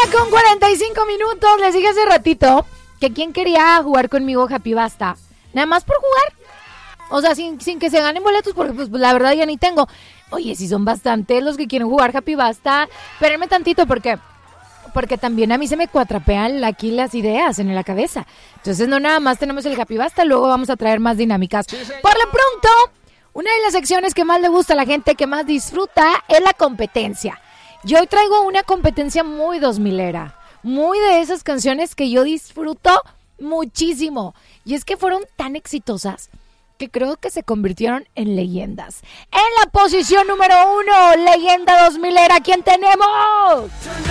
1:45. Les dije hace ratito que quién quería jugar conmigo Happy Basta. Nada más por jugar. O sea, sin que se ganen boletos, porque pues la verdad ya ni tengo. Oye, si son bastantes los que quieren jugar Happy Basta, espérenme tantito porque también a mí se me cuatrapean aquí las ideas en la cabeza. Entonces no nada más tenemos el Happy Basta, luego vamos a traer más dinámicas. Sí, por lo pronto, una de las secciones que más le gusta a la gente, que más disfruta, es la competencia. Yo hoy traigo una competencia muy 2000era, muy de esas canciones que yo disfruto muchísimo. Y es que fueron tan exitosas que creo que se convirtieron en leyendas. En la posición número 1, leyenda 2000era, ¿quién tenemos?